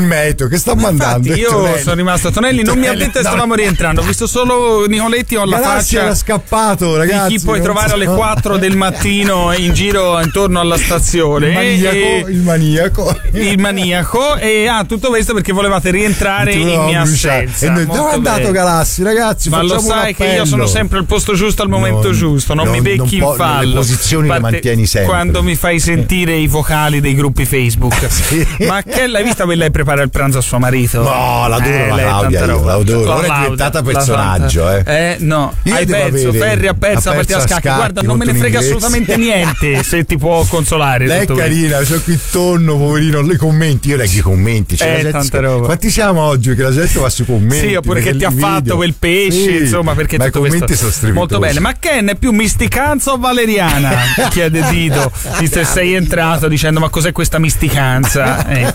Meto che sta mandando. Infatti, io sono rimasto a Tonelli, non mi ha detto che stavamo rientrando, ho visto solo Nicoletti, ho la Galassi faccia era scappato, ragazzi. Di chi puoi trovare alle 4 del mattino in giro intorno alla stazione. Il maniaco. E tutto questo perché volevate rientrare in mia assenza. E noi, dove è andato Galassi, ragazzi? Ma lo sai che io sono sempre al posto giusto al momento giusto, non mi becchi in fallo. Le posizioni le mantieni sempre. Quando mi fai sentire i vocali dei gruppi Facebook. Sì. Ma che l'hai vista che lei prepara il pranzo a suo marito? No, l'adoro la Claudia, io l'adoro. Ora è diventata personaggio, no, io hai perso, Ferri ha perso la partita a scacchi. Guarda, non me ne frega assolutamente niente se ti può consolare. Lei è carina, c'ho qui tonno, poverino, le commenti, io leggo i commenti. Tanta roba. Quanti siamo oggi? Che la gente va sui commenti. Sì, oppure che ti ha fatto quel pesce, insomma, perché ma tutto i commenti questo sono strepitosi. molto bene. Ma Ken è più misticanza o valeriana? Chiede Dito, visto che sei entrato dicendo ma cos'è questa misticanza?